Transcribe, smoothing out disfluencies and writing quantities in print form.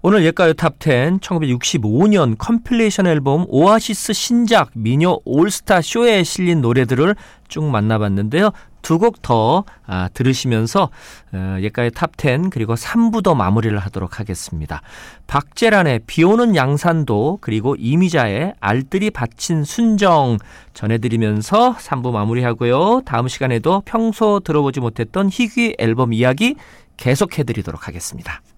오늘 옛가요 탑10 1965년 컴필레이션 앨범 오아시스 신작 미녀 올스타 쇼에 실린 노래들을 쭉 만나봤는데요. 두 곡 더 들으시면서 옛가요 탑10 그리고 3부 더 마무리를 하도록 하겠습니다. 박재란의 비오는 양산도 그리고 이미자의 알뜰히 바친 순정 전해드리면서 3부 마무리하고요. 다음 시간에도 평소 들어보지 못했던 희귀 앨범 이야기 계속해드리도록 하겠습니다.